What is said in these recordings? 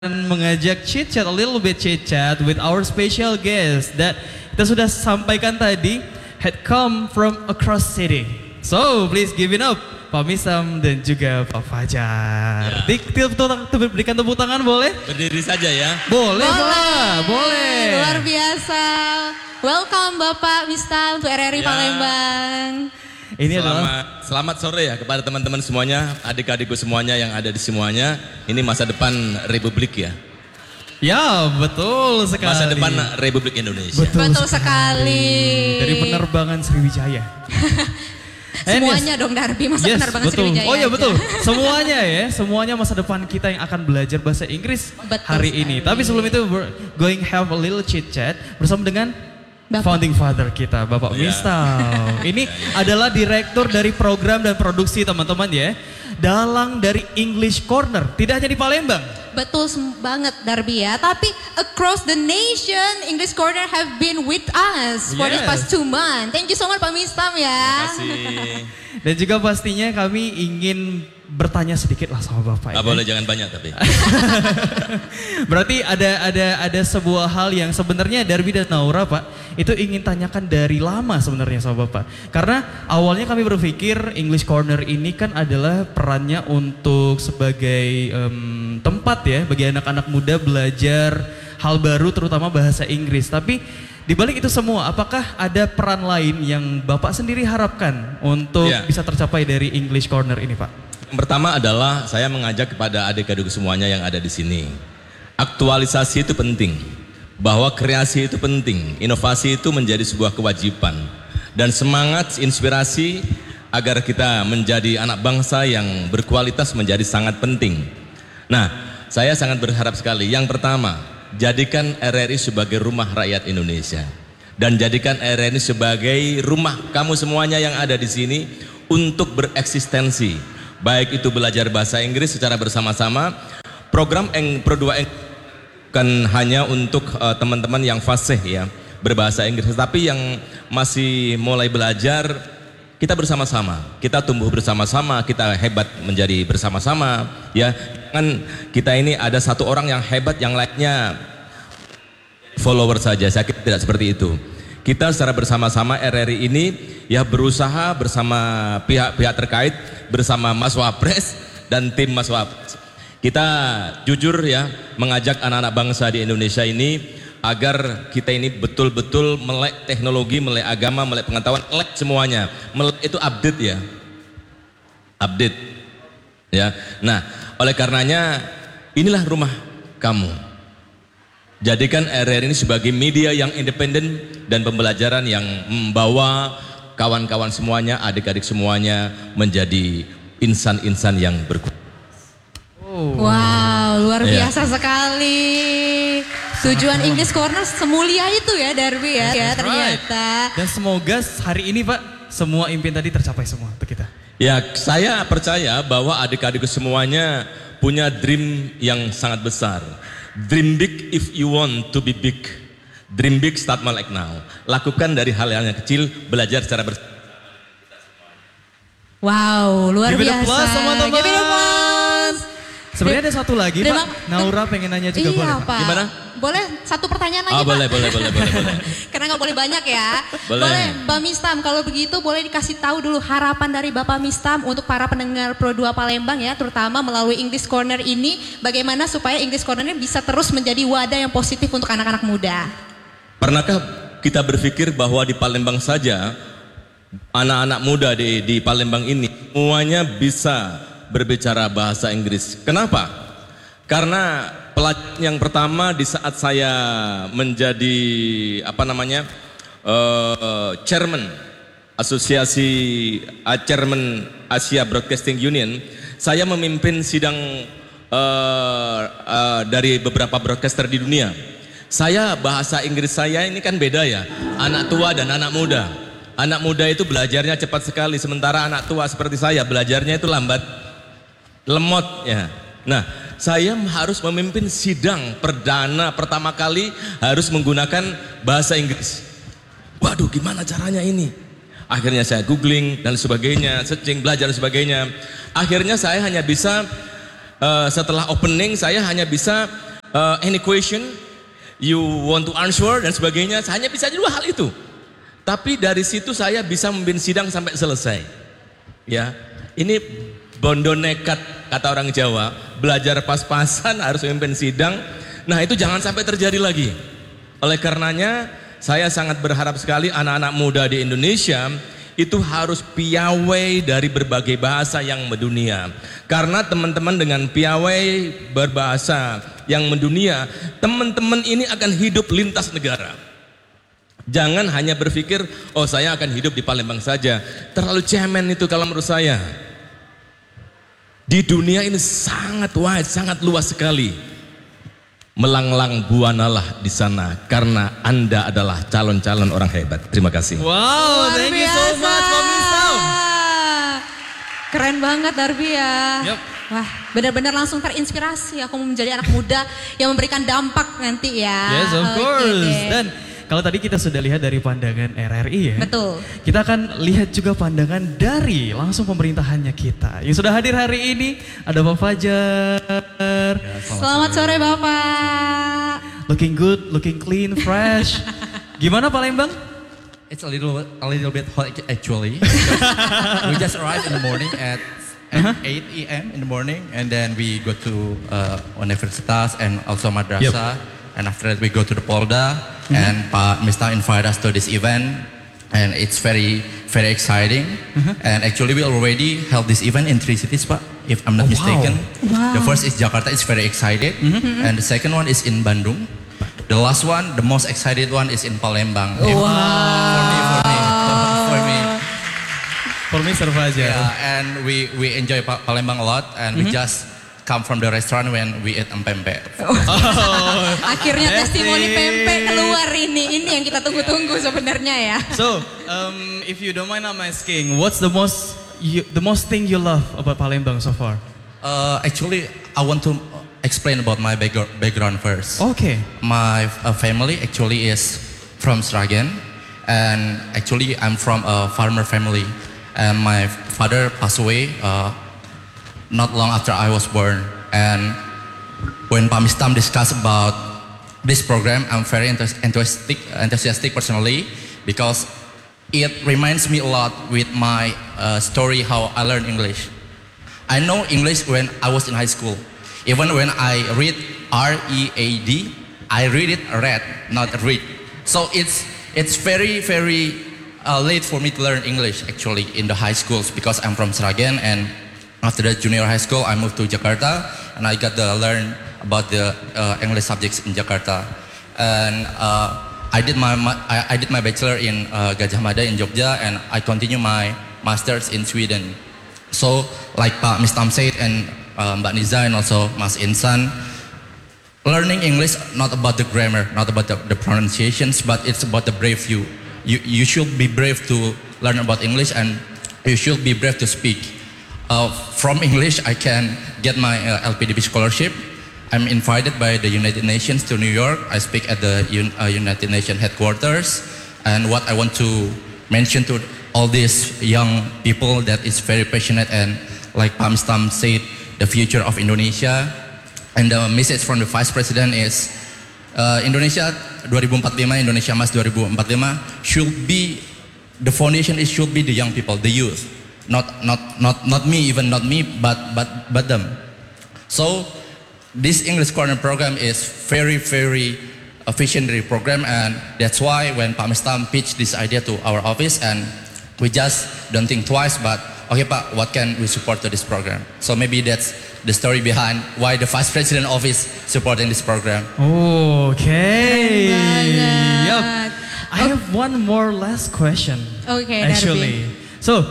mengajak chit-chat, a little bit chit-chat with our special guest that kita sudah sampaikan tadi had come from across city. So please give it up Pak Misam dan juga Pak Fajar. Berikan tepuk tangan boleh? Berdiri saja ya. Boleh Pak, boleh. Luar biasa. Welcome Bapak Misam to RRI Palembang. Ini adalah selamat sore ya kepada teman-teman semuanya, adik-adikku semuanya yang ada di semuanya. Ini masa depan Republik ya. Ya betul sekali. Masa depan Republik Indonesia. Betul sekali. Dari penerbangan Sriwijaya. Semuanya dong Darby, masa penerbangan betul. Sriwijaya Oh iya aja. betul, semuanya ya, semuanya masa depan kita yang akan belajar bahasa Inggris hari ini. Tapi sebelum itu we're going have a little chit chat bersama dengan founding father kita, Bapak Misam. Ini adalah direktur dari program dan produksi teman-teman ya. Dalang dari English Corner, tidak hanya di Palembang. Betul banget Darby ya, tapi across the nation English Corner have been with us for the past 2 months. Thank you so much Pak Misam ya. Terima kasih. Dan juga pastinya kami ingin bertanya sedikit lah sama Bapak. Gak boleh, jangan banyak tapi. Berarti ada sebuah hal yang sebenarnya Darby dan Naura Pak, itu ingin tanyakan dari lama sebenarnya sama Bapak. Karena awalnya kami berpikir English Corner ini kan adalah perannya untuk sebagai tempat ya bagi anak-anak muda belajar hal baru terutama bahasa Inggris. Tapi di balik itu semua, apakah ada peran lain yang Bapak sendiri harapkan untuk bisa tercapai dari English Corner ini Pak? Yang pertama adalah saya mengajak kepada adik-adik semuanya yang ada di sini. Aktualisasi itu penting, bahwa kreasi itu penting, inovasi itu menjadi sebuah kewajiban. Dan semangat, inspirasi agar kita menjadi anak bangsa yang berkualitas menjadi sangat penting. Nah, saya sangat berharap sekali. Yang pertama, jadikan RRI sebagai rumah rakyat Indonesia. Dan jadikan RRI sebagai rumah kamu semuanya yang ada di sini untuk bereksistensi. Baik itu belajar bahasa Inggris secara bersama-sama. Program Pro 2 bukan hanya untuk teman-teman yang fasih ya berbahasa Inggris, tapi yang masih mulai belajar, kita bersama-sama, kita tumbuh bersama-sama, kita hebat menjadi bersama-sama ya. Kan kita ini ada satu orang yang hebat, yang lainnya follower saja. Saya kira tidak seperti itu. Kita secara bersama-sama RRI ini ya berusaha bersama pihak-pihak terkait, bersama Mas Wapres dan tim Mas Wapres. Kita jujur ya mengajak anak-anak bangsa di Indonesia ini agar kita ini betul-betul melek teknologi, melek agama, melek pengetahuan, melek semuanya. Melek itu update ya. Update. Ya. Nah, oleh karenanya inilah rumah kamu. Jadikan RRI ini sebagai media yang independen dan pembelajaran yang membawa kawan-kawan semuanya, adik-adik semuanya menjadi insan-insan yang berkualitas. Wow, luar biasa sekali. Tujuan English Corner semulia itu ya Darby ya, ternyata. Dan semoga hari ini Pak, semua impian tadi tercapai semua untuk kita. Ya, saya percaya bahwa adik-adik semuanya punya dream yang sangat besar. Dream big if you want to be big. Dream big, start like now. Lakukan dari hal-hal yang kecil, belajar secara bersama. Wow, luar Give it a biasa. plus, teman-teman. Give it a plus. Sebenarnya ada satu lagi Pak, Naura pengen nanya juga boleh Pak? Gimana? Boleh satu pertanyaan lagi Pak? Boleh. Karena nggak boleh banyak ya. Boleh. Pak Misam, kalau begitu boleh dikasih tahu dulu harapan dari Bapak Misam untuk para pendengar Pro 2 Palembang ya, terutama melalui English Corner ini, bagaimana supaya English Corner ini bisa terus menjadi wadah yang positif untuk anak-anak muda. Pernahkah kita berpikir bahwa di Palembang saja, anak-anak muda di Palembang ini semuanya bisa berbicara bahasa Inggris? Kenapa? Karena pelajaran yang pertama di saat saya menjadi chairman asosiasi chairman Asia Broadcasting Union, saya memimpin sidang dari beberapa broadcaster di dunia. Saya bahasa Inggris saya ini kan beda ya, anak tua dan anak muda. Anak muda itu belajarnya cepat sekali, sementara anak tua seperti saya belajarnya itu lambat, lemot ya. Nah, saya harus memimpin sidang perdana pertama kali harus menggunakan bahasa Inggris. Waduh, gimana caranya ini? Akhirnya saya googling dan sebagainya, searching, belajar dan sebagainya. Akhirnya saya hanya bisa setelah opening saya hanya bisa any question you want to answer dan sebagainya, hanya bisa 2 hal itu. Tapi dari situ saya bisa memimpin sidang sampai selesai. Ya, ini bondo nekat kata orang Jawa, belajar pas-pasan harus memimpin sidang. Nah, itu jangan sampai terjadi lagi. Oleh karenanya, saya sangat berharap sekali anak-anak muda di Indonesia itu harus piawai dari berbagai bahasa yang mendunia. Karena teman-teman dengan piawai berbahasa yang mendunia, teman-teman ini akan hidup lintas negara. Jangan hanya berpikir, oh saya akan hidup di Palembang saja. Terlalu cemen itu kalau menurut saya. Di dunia ini sangat wide, sangat luas sekali. Melanglang buanalah di sana karena Anda adalah calon-calon orang hebat. Terima kasih. Wow, thank you so much, Pak Mistam. Keren banget Darby ya. Yup. Wah, benar-benar langsung terinspirasi aku menjadi anak muda yang memberikan dampak nanti ya. Yes, of Oke course. deh. Dan kalau tadi kita sudah lihat dari pandangan RRI ya. Betul. Kita akan lihat juga pandangan dari langsung pemerintahannya kita. Yang sudah hadir hari ini ada Pak Fajar. Selamat sore Bapak. Looking good, looking clean, fresh. Gimana Palembang? It's a little bit hot actually. We just arrived in the morning at 8 a.m. in the morning, and then we go to Universitas and also Madrasah, and after that we go to the Polda, and Pak Mista invite us to this event, and it's very exciting. And actually we already held this event in 3 cities, Pak, if I'm not mistaken. Wow. The first is Jakarta, it's very excited, and the second one is in Bandung. The last one, the most excited one, is in Palembang. For me. For Mr. Fajar. Yeah, and we enjoy Palembang a lot, and we just come from the restaurant when we eat empempe. Akhirnya testimoni pempek keluar ini yang kita tunggu-tunggu sebenarnya ya. So, if you don't mind I'm asking, what's the most thing you love about Palembang so far? Actually, I want to explain about my background first. Okay. My family actually is from Sragen, and actually I'm from a farmer family, and my father passed away not long after I was born. And when Pak Mistam discussed about this program, I'm very enthusiastic personally, because it reminds me a lot with my story how I learned English. I know English when I was in high school. Even when I read R-E-A-D, I read it read, not read. So it's very late for me to learn English actually in the high schools, because I'm from Sragen, and after the junior high school I moved to Jakarta, and I got to learn about the English subjects in Jakarta. And I did my bachelor in Gajah Mada in Jogja, and I continue my masters in Sweden. So like Pak Mistam said, and Mbak Niza and also Mas Insan, learning English not about the grammar, not about the pronunciations, but it's about the brave you. You should be brave to learn about English, and you should be brave to speak. From English, I can get my LPDP scholarship. I'm invited by the United Nations to New York. I speak at the United Nations headquarters. And what I want to mention to all these young people that is very passionate, and like Pak Mistam said, the future of Indonesia, and the message from the Vice President is Indonesia 2045, Indonesia Mas 2045 should be, the foundation should be the young people, the youth, not me, even not me, but them. So this English Corner program is very visionary program, and that's why when Pak Mistam pitched this idea to our office, and we just don't think twice, but okay Pak, what can we support to this program? So maybe that's the story behind why the Vice President office supporting this program. Okay. Keren banget. Yup. I have one more last question. Okay, actually. So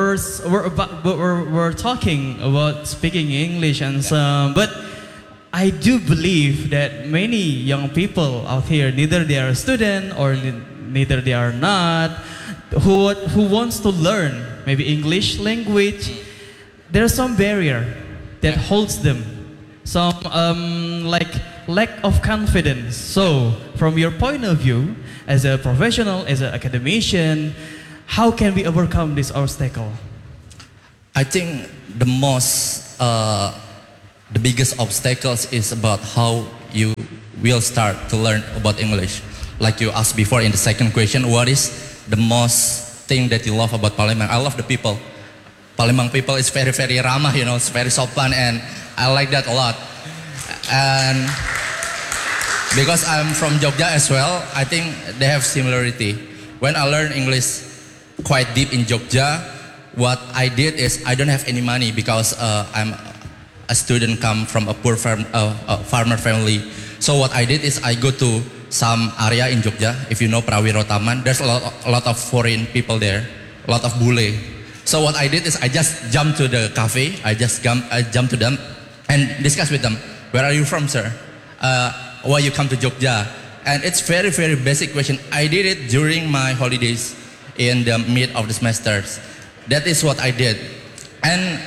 we're talking about speaking English and some, but I do believe that many young people out here, neither they are a student or neither they are not, who wants to learn maybe English language, there's some barrier that holds them, some like lack of confidence. So from your point of view, as a professional, as an academician, how can we overcome this obstacle? I think the most the biggest obstacles is about how you will start to learn about English. Like you asked before in the second question, what is the most thing that you love about Palembang? I love the people. Palembang people is very, very ramah, you know, it's very sopan, and I like that a lot. And because I'm from Jogja as well, I think they have similarity. When I learned English quite deep in Jogja, what I did is I don't have any money because I'm a student come from a poor farmer family. So what I did is I go to some area in Jogja, if you know Prawiro Taman, there's a lot of foreign people there, a lot of bule. So what I did is I just jumped to the cafe, I jumped to them and discuss with them, where are you from, sir? Why you come to Jogja? And it's very, very basic question. I did it during my holidays in the mid of the semesters. That is what I did. And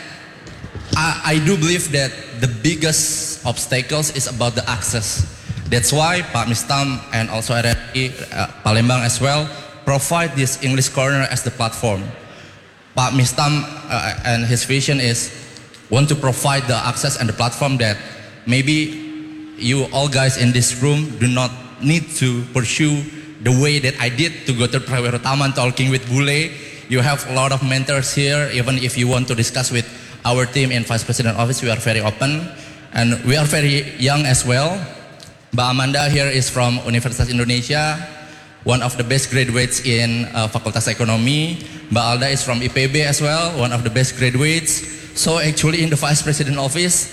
I do believe that the biggest obstacles is about the access. That's why Pak Mistam and also RRI Palembang as well provide this English Corner as the platform. Pak Mistam and his vision is want to provide the access and the platform that maybe you all guys in this room do not need to pursue the way that I did to go to Prawiro Taman talking with bule. You have a lot of mentors here. Even if you want to discuss with our team in Vice President Office, we are very open and we are very young as well. Mbak Amanda here is from Universitas Indonesia, one of the best graduates in Fakultas Ekonomi. Mbak Alda is from IPB as well, one of the best graduates. So actually in the Vice President Office,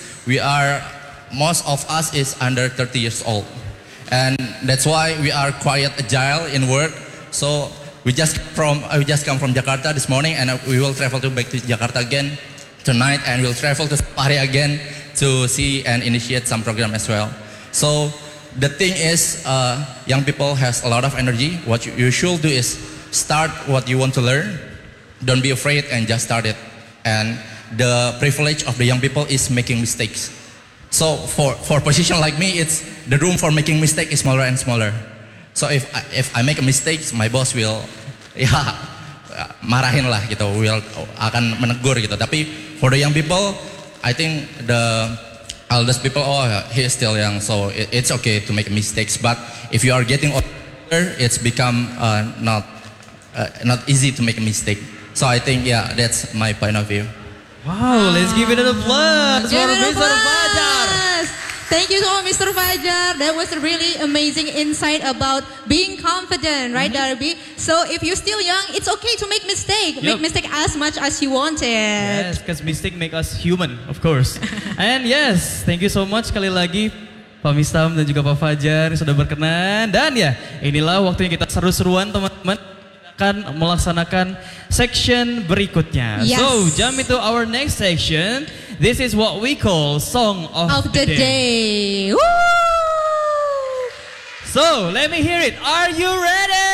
most of us is under 30 years old. And that's why we are quite agile in work. So we just come from Jakarta this morning, and we will travel back to Jakarta again tonight, and we'll travel to Pari again to see and initiate some program as well. So the thing is, young people has a lot of energy. What you should do is start what you want to learn. Don't be afraid and just start it. And the privilege of the young people is making mistakes. So for position like me, it's the room for making mistake is smaller and smaller. So if I make a mistake, my boss will marahin lah gitu, akan menegur gitu. Tapi for the young people, I think the eldest people, he is still young, so it's okay to make mistakes. But if you are getting older, it's become not easy to make a mistake. So I think that's my point of view. Wow, let's give it an applause for Give it an Mr. Fajar. applause. Thank you so much, Mr. Fajar. That was a really amazing insight about being confident, right, Darby? So if you're still young, it's okay to make mistake. Make mistake as much as you wanted. Yes, because mistake make us human, of course. And yes, thank you so much sekali lagi Pak Mistam dan juga Pak Fajar yang sudah berkenan. Dan ya, inilah waktunya kita seru-seruan teman-teman. Akan melaksanakan section berikutnya. Yes. So, jump into our next section. This is what we call Song of the day. Woo! So, let me hear it. Are you ready?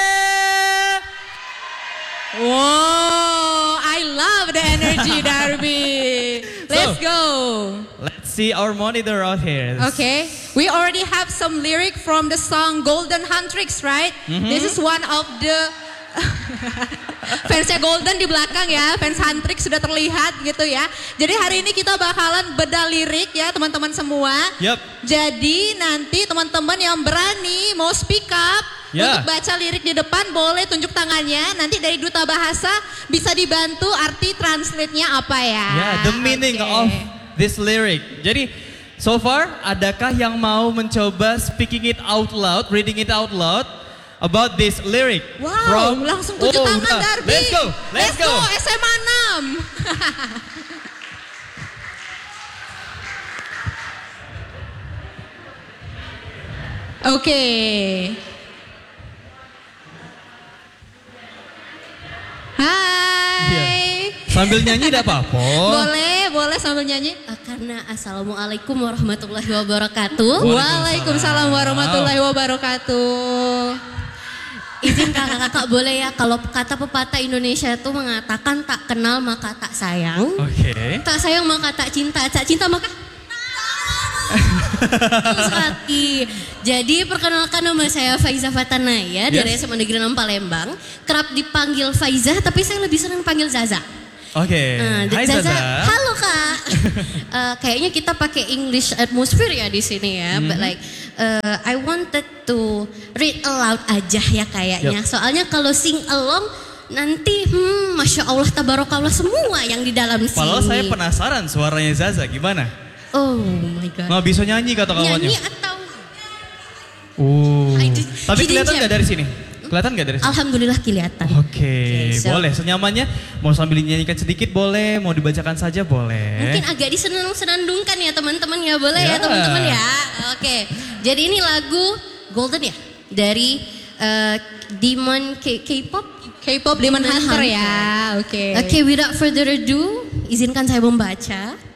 Whoa, I love the energy, Darby. Let's go. Let's see our monitor out here. Okay, we already have some lyric from the song Golden Huntrix, right? This is one of the fansnya Golden di belakang ya, fans Huntrix sudah terlihat gitu ya. Jadi hari ini kita bakalan bedah lirik ya teman-teman semua. Yep. Jadi nanti teman-teman yang berani mau speak up untuk baca lirik di depan boleh tunjuk tangannya. Nanti dari duta bahasa bisa dibantu arti translate-nya apa ya. The meaning of this lyric. Jadi so far adakah yang mau mencoba speaking it out loud, reading it out loud? About this lyric. Wow, langsung tunjuk tangan Darby. Let's go. SMA 6. Oke. Hai. Sambil nyanyi tidak apa-apa. Boleh sambil nyanyi. Karena assalamualaikum warahmatullahi wabarakatuh. Waalaikumsalam warahmatullahi wabarakatuh. Izin kakak-kakak boleh ya, kalau kata pepatah Indonesia itu mengatakan tak kenal maka tak sayang. Oke. Tak sayang maka tak cinta, tak cinta maka sekali. Jadi perkenalkan nama saya Faiza Fatanaya dari SMA Negeri 6 Palembang. Kerap dipanggil Faiza tapi saya lebih senang panggil Zaza. Oke. Hai Zaza. Halo Kak. Kayaknya kita pakai English atmosphere ya di sini ya. But like I wanted to read aloud aja ya kayaknya. Soalnya kalau sing along nanti Masya Allah tabarakallah semua yang di dalam sini. Padahal saya penasaran suaranya Zaza gimana? Oh my God. Nggak bisa nyanyi kata kawannya. Nyanyi atau? Tapi kelihatan nggak dari sini? Kelihatan nggak dari sini? Alhamdulillah kelihatan. Oke, so- boleh. Senyamannya mau sambil nyanyikan sedikit boleh, mau dibacakan saja boleh. Mungkin agak disenandungkan ya teman-teman ya, boleh ya Ya. teman-teman ya. Oke, jadi ini lagu Golden ya dari Demon K-pop. K-pop Demon Hunter ya. Oke. Oke, without further ado, izinkan saya membaca.